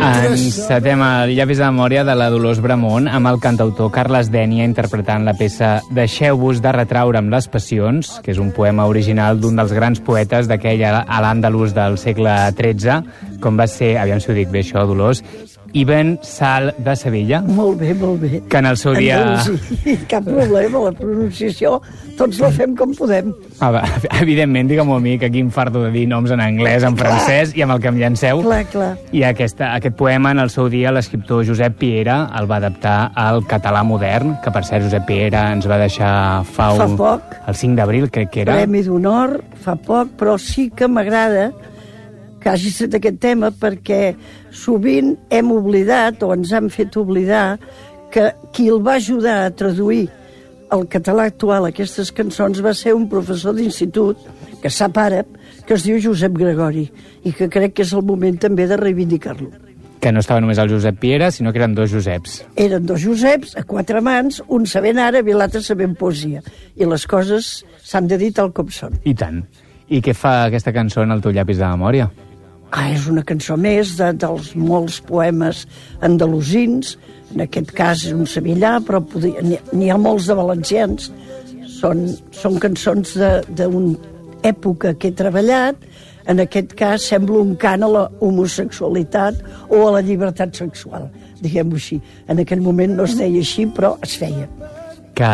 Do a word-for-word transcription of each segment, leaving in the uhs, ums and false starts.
Encetem el llapis de memòria de la Dolors Bramont amb el cantautor Carles Dénia interpretant la peça Deixeu-vos de retraure amb les passions, que és un poema original d'un dels grans poetes d'aquell a l'Àndalus del segle tretze, com va ser, aviam si ho dic bé això, Dolors, Ibn Sal de Sevilla. Molt bé, molt bé. Que en el seu dia... Sí, cap problema, la pronunciació tots la fem com podem. Ah, evidentment, digue-m'ho a mi, que aquí em farto de dir noms en anglès, en clar. francès i amb el que em llanceu. Clar, clar. I aquesta, aquest poema, en el seu dia, l'escriptor Josep Piera el va adaptar al català modern, que per cert, Josep Piera ens va deixar fa, fa un... poc. El cinc d'abril, crec que era. Premi d'honor, fa poc, però sí que m'agrada que hagi estat aquest tema perquè sovint hem oblidat o ens han fet oblidar que qui el va ajudar a traduir al català actual aquestes cançons va ser un professor d'institut que sap àrab, que es diu Josep Gregori, i que crec que és el moment també de reivindicar-lo. Que no estava només el Josep Piera, sinó que eren dos Joseps. Eren dos Joseps a quatre mans, un sabent àrab i l'altre sabent poesia. I les coses s'han de dir tal com són. I tant. I què fa aquesta cançó en el teu llapis de memòria? Ah, és una cançó més de, dels molts poemes andalusins. En aquest cas és un sevillà, però n'hi ha molts de valencians. Són, són cançons d'una època que he treballat. En aquest cas sembla un cant a la homosexualitat o a la llibertat sexual, diguem-ho així. En aquell moment no es deia així, però es feia. Que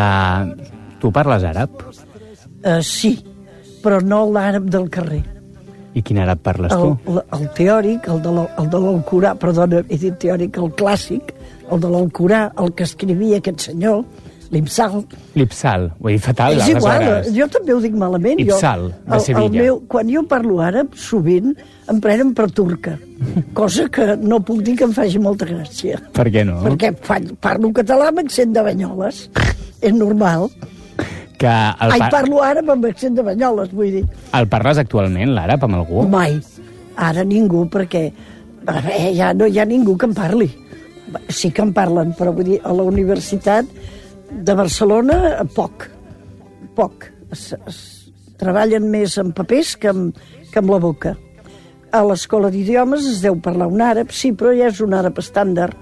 tu parles àrab? Uh, sí, però no l'àrab del carrer. I quin àrab parles el, tu? El, el teòric, el de l'Alcorà, perdona, he dit teòric, el clàssic, el de l'Alcorà, el que escrivia aquest senyor, l'Ipsal. L'Ipsal, ho he dit fatal. És igual, jo també ho dic malament. Ipsal, jo, de Sevilla. El, el meu, quan jo parlo àrab, sovint em prenen per turca, cosa que no puc dir que em faci molta gràcia. Per què no? Perquè fa, parlo català amb accent de Banyoles, és normal. Que el Ai, par... parlo àrab amb accent de Banyoles, vull dir. El parles actualment, l'àrab, amb algú? Mai. Ara ningú, perquè eh, ja no hi ha ningú que em parli. Sí que em parlen, però vull dir, a la Universitat de Barcelona, poc. Poc. Es, es treballen més amb papers que amb, que amb la boca. A l'escola d'idiomes es deu parlar un àrab, sí, però ja és un àrab estàndard.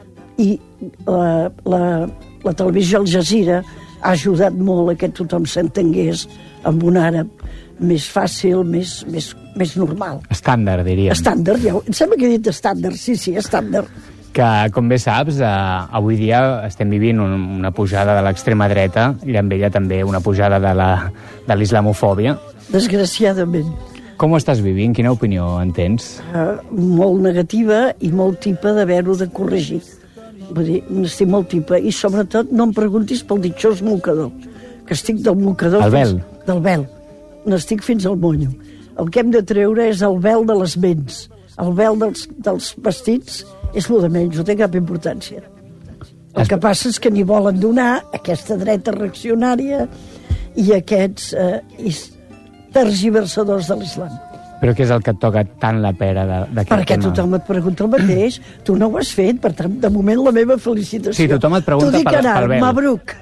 I la, la, la televisió Al Jazeera ha ajudat molt a que tothom s'entengués amb un àrab més fàcil, més, més, més normal. Estàndard, diríem. Estàndard, ja, em sembla que he dit estàndard, sí, sí, estàndard. Que, com bé saps, eh, avui dia estem vivint un, una pujada de l'extrema dreta i amb ella també una pujada de la, de l'islamofòbia. Desgraciadament. Com ho estàs vivint? Quina opinió en tens? Uh, molt negativa i molt tipa d'haver-ho de corregir. Vull dir, n'estic molt tipa. I sobretot no em preguntis pel ditxós mocador, que estic del mocador... El vel? Fins, del vel. N'estic fins al monyo. El que hem de treure és el vel de les ments. El vel dels, dels vestits és lo de menys, no té cap importància. El que passa és que n'hi volen donar aquesta dreta reaccionària i aquests eh, tergiversadors de l'islam. Però què és el que et toca tant la pera d'aquest tema? Perquè tothom et pregunta el mateix. Tu no ho has fet, per tant, de moment la meva felicitació. Sí, tothom et pregunta pel, pel vel. Mabruc.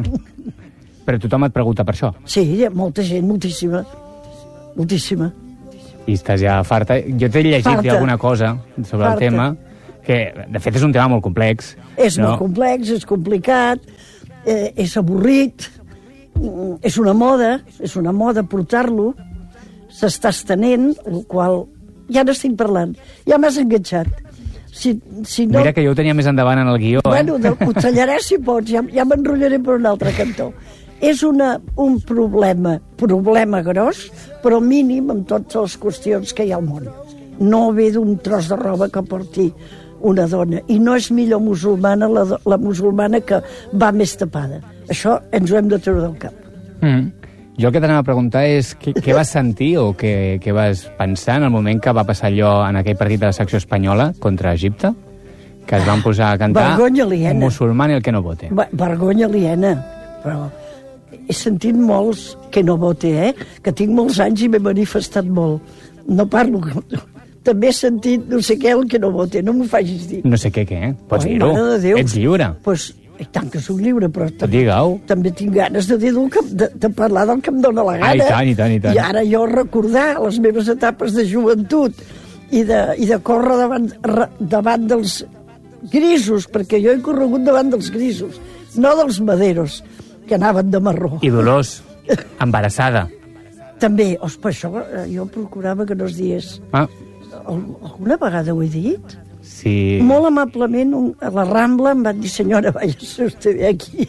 Però tothom et pregunta per això. Sí, hi ha molta gent, moltíssima. Moltíssima. I estàs ja farta. Jo t'he llegit farta. alguna cosa sobre farta. el tema, que de fet és un tema molt complex. És no? molt complex, és complicat, eh, és avorrit, és una moda, és una moda portar-lo, s'està estenent, el qual ja n'estic parlant, ja m'has enganxat. Si, si no... Mira que jo ho tenia més endavant en el guió. Bueno, eh? ho tallaràs si pots, ja, ja m'enrotllaré per un altre cantó. És una, un problema, problema gros, però mínim amb totes les qüestions que hi ha al món. No ve d'un tros de roba que porti una dona. I no és millor musulmana la, la musulmana que va més tapada. Això ens ho hem de treure del cap. Mm. Jo el que t'anava a preguntar és què, què vas sentir o què, què vas pensar en el moment que va passar allò en aquell partit de la secció espanyola contra Egipte, que es van posar a cantar un musulmà i el que no vote. Vergonya aliena, però he sentit molts que no vote, eh? Que tinc molts anys i m'he manifestat molt. No parlo... També he sentit no sé què el que no vote, no m'ho facis dir. No sé què, què? Pots oh, dir-ho. Ets lliure. Pues, i tant que soc lliure, però també, Digueu. també tinc ganes de, dir que, de, de parlar del que em dóna la gana. Ah, i tant, i tant, i tant. I ara jo recordar les meves etapes de joventut i de, i de córrer davant, davant dels grisos, perquè jo he corregut davant dels grisos, no dels maderos, que anaven de marró. I Dolors, embarassada. També, ospa, això jo procurava que no es digués. Ah. Alguna vegada ho he dit? Sí. Molt amablement, un, a la Rambla em van dir, senyora, vaya-se usted aquí.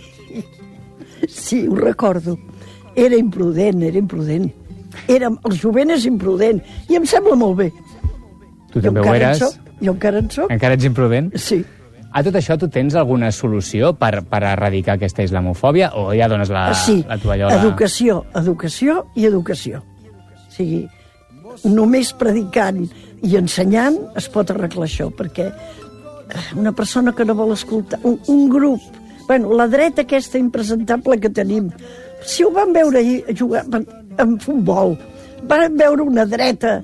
Sí, ho recordo. Era imprudent, era imprudent. Era, el jovent és imprudent, i em sembla molt bé. Tu també ho eres? Soc, jo encara en soc. Encara ets imprudent? Sí. A tot això, tu tens alguna solució per, per erradicar aquesta islamofòbia o ja dones la, sí. la tovallola? Educació, educació i educació. O sigui, només predicant i ensenyant es pot arreglar això, perquè una persona que no vol escoltar, un, un grup, bueno, la dreta aquesta impresentable que tenim, si ho van veure ahir jugar en futbol, van veure una dreta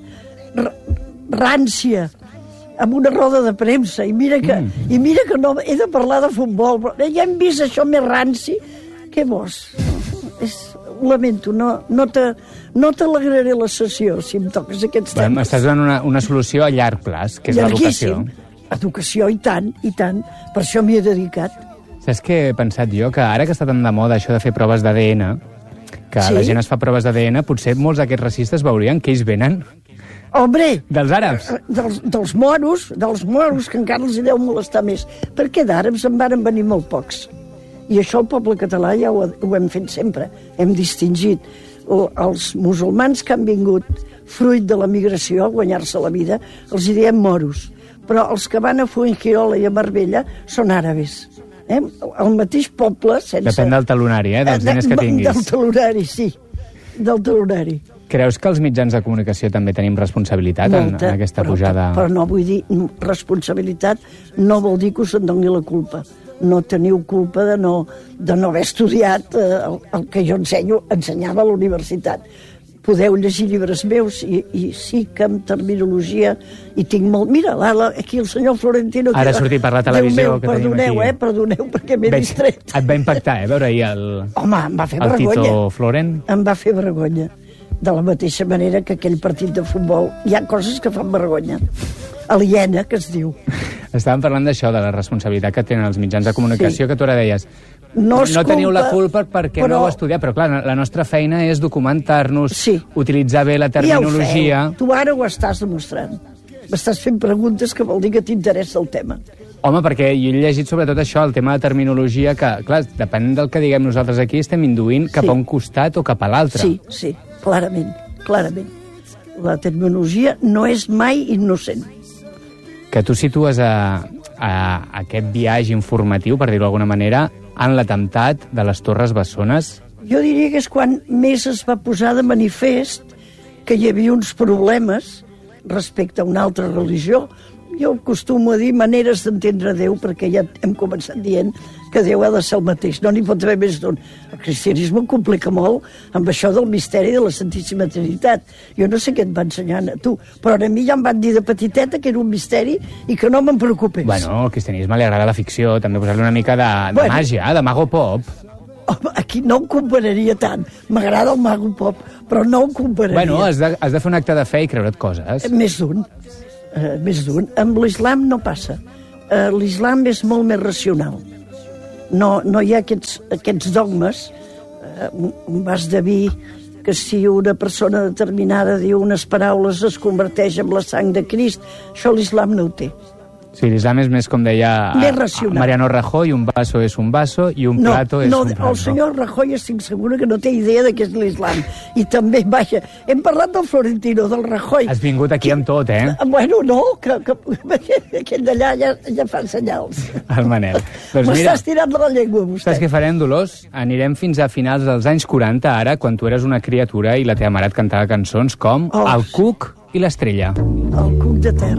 rància, amb una roda de premsa, i mira que, mm. i mira que no he de parlar de futbol, però ja hem vist això més ranci. Què vols? És, ho lamento, no, no te, no t'alegraré la sessió si em toques aquests temes. M'estàs donant una, una solució a llarg plaç, que és l'educació. Educació, i tant, i tant. Per això m'hi he dedicat. Saps què he pensat jo? Que ara que està tan de moda això de fer proves d'A D N, que sí? La gent es fa proves d'A D N, potser molts d'aquests racistes veurien que ells venen... Hombre! Dels àrabs. Dels, dels moros, dels moros, que encara els hi deu molestar més. Perquè d'àrabs en varen venir molt pocs. I això el poble català ja ho, ho hem fet sempre. Hem distingit el, els musulmans que han vingut fruit de la migració a guanyar-se la vida, els hi diem moros. Però els que van a Fuengirola i a Marbella són àrabes. Eh? El mateix poble... Sense... Depèn del talonari, eh? Dels diners que tinguis. Del talonari, sí. Del talonari. Creus que els mitjans de comunicació també tenim responsabilitat en, Molta, en aquesta però, pujada? Però no vull dir... Responsabilitat no vol dir que us en doni la culpa. No teniu culpa de no, de no haver estudiat eh, el, el que jo ensenyo, ensenyava a la universitat. Podeu llegir llibres meus i, i sí que amb terminologia i tinc molt... Mira, la, aquí el senyor Florentino... Ara ha sortit per la televisió meu, que tenim perdoneu, aquí. Eh, perdoneu, perquè m'he Veig, distret. et va impactar, eh, veure ahir el... Home, em va fer el vergonya. Tito Floren. Em va fer vergonya. De la mateixa manera que aquell partit de futbol. Hi ha coses que fan vergonya. Aliena, que es diu. Estàvem parlant d'això, de la responsabilitat que tenen els mitjans de comunicació, sí. Que tu ara deies... No, no teniu culpa, la culpa perquè però... no heu estudiat, però clar, la nostra feina és documentar-nos, sí. Utilitzar bé la terminologia... Ja tu ara ho estàs demostrant. M'estàs fent preguntes que vol dir que t'interessa el tema. Home, perquè jo he llegit sobretot això, el tema de terminologia, que, clar, depèn del que diguem nosaltres aquí, estem induint cap sí. A un costat o cap a l'altre. Sí, sí, clarament, clarament. La terminologia no és mai innocent. Que tu situes a, a aquest viatge informatiu, per dir-ho d'alguna manera, en l'atemptat de les Torres Bessones? Jo diria que és quan més es va posar de manifest que hi havia uns problemes respecte a una altra religió. Jo acostumo a dir maneres d'entendre Déu, perquè ja hem començat dient que Déu ha de ser el mateix, no n'hi pot haver més d'un. El cristianisme ho complica molt amb això del misteri de la Santíssima Trinitat. Jo no sé què et va ensenyar a tu, però a mi ja em van dir de petiteta que era un misteri i que no me'n preocupés. Bueno, al cristianisme li agrada la ficció, també posar-li una mica de, de bueno, màgia, de mago pop. Home, aquí no ho compararia tant. M'agrada el mago pop, però no ho compararia. Bueno, has de, has de fer un acte de fe i creure't coses. Més d'un. Uh, més d'un. Amb l'islam no passa. Uh, L'islam és molt més racional. No, no hi ha aquests, aquests dogmes. Uh, vas de dir que si una persona determinada diu unes paraules es converteix en la sang de Crist. Això l'islam no ho té. Sí, l'islam és més, com deia a, a Mariano Rajoy, un vaso és un vaso i un no, plato és no, un plato. El senyor Rajoy estic segura que no té idea de què és l'islam. I també, vaja, hem parlat del Florentino, del Rajoy. Has vingut aquí que, amb tot, eh? Bueno, no, que, que aquell d'allà ja, ja fa senyals. El Manel. Doncs m'estàs tirant de la llengua, vostè. Saps què farem, Dolors? Anirem fins a finals dels anys quaranta, ara, quan tu eres una criatura i la teva mare et cantava cançons com oh, El Cuc i l'Estrella. El Cuc de Terra.